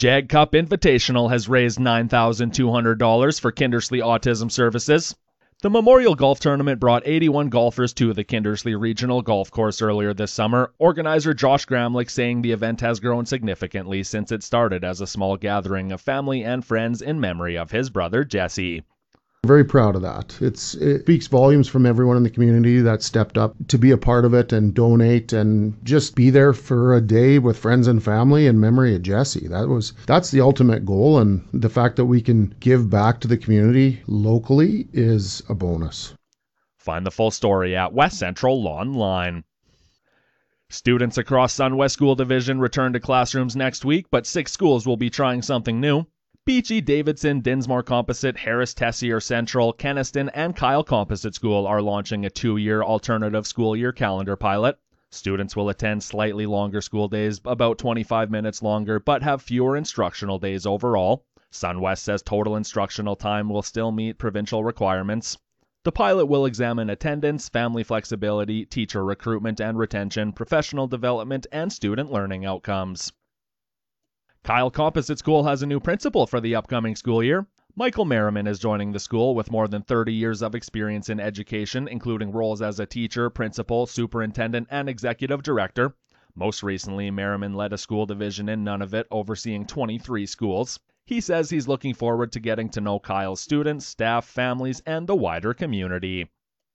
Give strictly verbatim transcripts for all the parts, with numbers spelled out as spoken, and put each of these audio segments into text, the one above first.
Jag Cup Invitational has raised nine thousand two hundred dollars for Kindersley Autism Services. The Memorial Golf Tournament brought eighty-one golfers to the Kindersley Regional Golf Course earlier this summer. Organizer Josh Gramlich saying the event has grown significantly since it started as a small gathering of family and friends in memory of his brother Jesse. Very proud of that. It's, it speaks volumes from everyone in the community that stepped up to be a part of it and donate and just be there for a day with friends and family in memory of Jesse. That was that's the ultimate goal, and the fact that we can give back to the community locally is a bonus. Find the full story at West Central Online. Students across SunWest School Division return to classrooms next week, but six schools will be trying something new. Beachy, Davidson, Dinsmore Composite, Harris Tessier Central, Keniston, and Kyle Composite School are launching a two-year alternative school year calendar pilot. Students will attend slightly longer school days, about twenty-five minutes longer, but have fewer instructional days overall. SunWest says total instructional time will still meet provincial requirements. The pilot will examine attendance, family flexibility, teacher recruitment and retention, professional development, and student learning outcomes. Kyle Composite School has a new principal for the upcoming school year. Michael Merriman is joining the school with more than thirty years of experience in education, including roles as a teacher, principal, superintendent, and executive director. Most recently, Merriman led a school division in Nunavut, overseeing twenty-three schools. He says he's looking forward to getting to know Kyle's students, staff, families, and the wider community.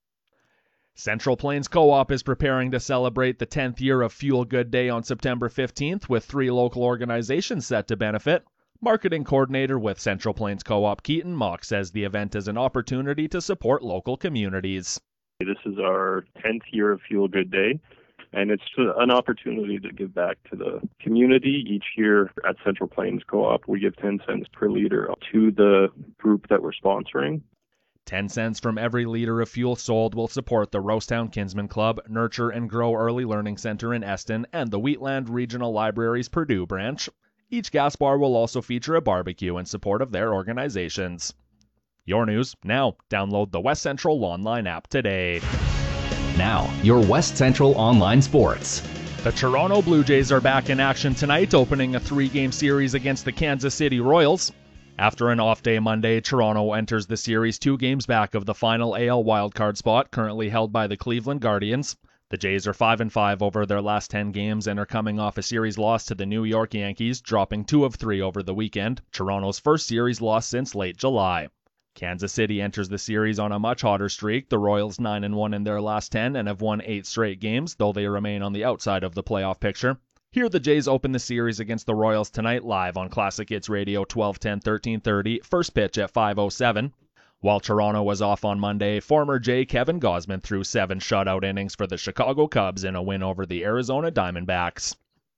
Central Plains Co-op is preparing to celebrate the tenth year of Fuel Good Day on September fifteenth, with three local organizations set to benefit. Marketing coordinator with Central Plains Co-op, Keaton Mock, says the event is an opportunity to support local communities. This is our tenth year of Fuel Good Day, and it's an opportunity to give back to the community. Each year at Central Plains Co-op, we give ten cents per liter to the group that we're sponsoring. ten cents from every liter of fuel sold will support the Rosetown Kinsman Club, Nurture and Grow Early Learning Center in Eston, and the Wheatland Regional Library's Purdue branch. Each gas bar will also feature a barbecue in support of their organizations. Your news now. Download the West Central Online app today. Now, your West Central Online Sports. The Toronto Blue Jays are back in action tonight, opening a three-game series against the Kansas City Royals. After an off-day Monday, Toronto enters the series two games back of the final A L wildcard spot, currently held by the Cleveland Guardians. The Jays are five and five over their last ten games and are coming off a series loss to the New York Yankees, dropping two of three over the weekend, Toronto's first series loss since late July. Kansas City enters the series on a much hotter streak, the Royals nine and one in their last ten and have won eight straight games, though they remain on the outside of the playoff picture. Here the Jays open the series against the Royals tonight live on Classic Hits Radio twelve ten, thirteen thirty, first pitch at five oh seven. While Toronto was off on Monday, former Jay Kevin Gausman threw seven shutout innings for the Chicago Cubs in a win over the Arizona Diamondbacks.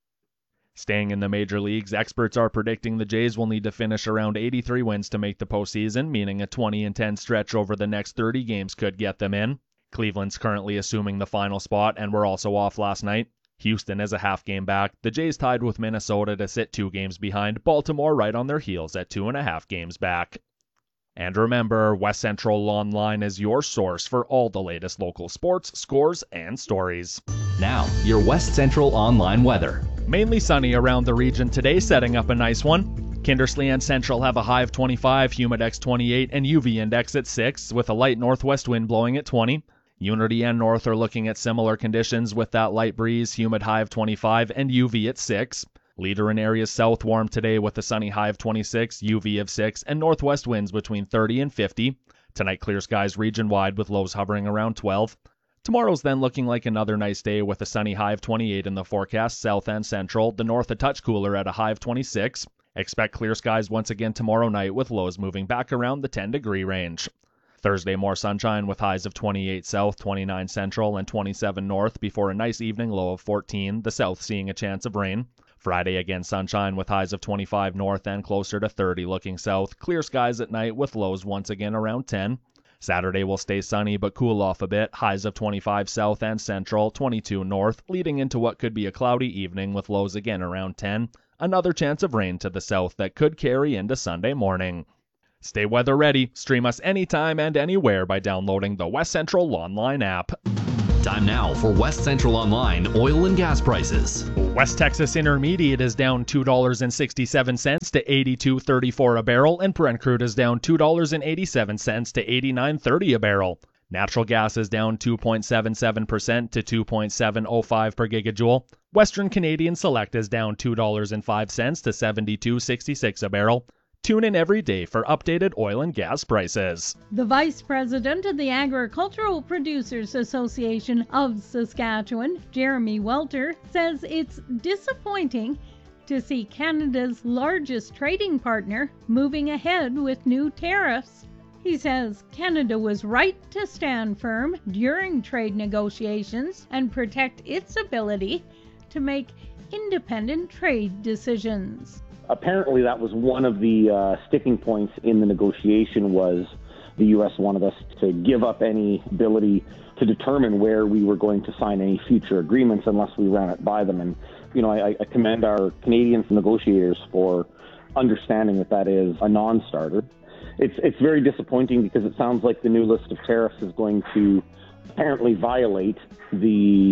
Staying in the major leagues, experts are predicting the Jays will need to finish around eighty-three wins to make the postseason, meaning a twenty and ten stretch over the next thirty games could get them in. Cleveland's currently assuming the final spot and were also off last night. Houston is a half game back. The Jays tied with Minnesota to sit two games behind. Baltimore right on their heels at two and a half games back. And remember, West Central Online is your source for all the latest local sports, scores, and stories. Now, your West Central Online weather. Mainly sunny around the region today, setting up a nice one. Kindersley and Central have a high of twenty-five, Humidex twenty-eight, and U V index at six, with a light northwest wind blowing at twenty. Unity and North are looking at similar conditions with that light breeze, humid high of twenty-five, and U V at six. Leader in areas south warm today with a sunny high of twenty-six, U V of six, and northwest winds between thirty and fifty. Tonight clear skies region-wide with lows hovering around twelve. Tomorrow's then looking like another nice day with a sunny high of twenty-eight in the forecast, south and central. The north a touch cooler at a high of twenty-six. Expect clear skies once again tomorrow night with lows moving back around the ten degree range. Thursday more sunshine with highs of twenty-eight south, twenty-nine central, and twenty-seven north before a nice evening low of fourteen, the south seeing a chance of rain. Friday again sunshine with highs of twenty-five north and closer to thirty looking south. Clear skies at night with lows once again around ten. Saturday will stay sunny but cool off a bit. Highs of twenty-five south and central, twenty-two north, leading into what could be a cloudy evening with lows again around ten. Another chance of rain to the south that could carry into Sunday morning. Stay weather ready. Stream us anytime and anywhere by downloading the West Central Online app. Time now for West Central Online oil and gas prices. West Texas Intermediate is down two dollars and sixty-seven cents to eighty-two thirty-four a barrel, and Brent crude is down two dollars and eighty-seven cents to eighty-nine thirty a barrel. Natural gas is down two point seven seven percent to two point seven oh five per gigajoule. Western Canadian Select is down two dollars and five cents to seventy-two sixty-six a barrel. Tune in every day for updated oil and gas prices. The Vice President of the Agricultural Producers Association of Saskatchewan, Jeremy Welter, says it's disappointing to see Canada's largest trading partner moving ahead with new tariffs. He says Canada was right to stand firm during trade negotiations and protect its ability to make independent trade decisions. Apparently that was one of the uh, sticking points in the negotiation, was the U S wanted us to give up any ability to determine where we were going to sign any future agreements unless we ran it by them. And, you know, I, I commend our Canadian negotiators for understanding that that is a non-starter. It's, it's very disappointing because it sounds like the new list of tariffs is going to apparently violate the